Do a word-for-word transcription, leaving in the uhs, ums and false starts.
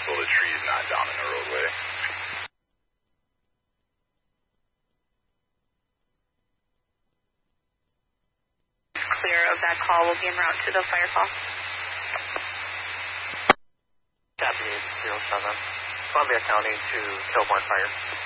possible the tree's not down in the roadway. Clear of that call. We'll be en route to the fire call. Copy eight zero seven. Columbia County to Kilbourne Fire.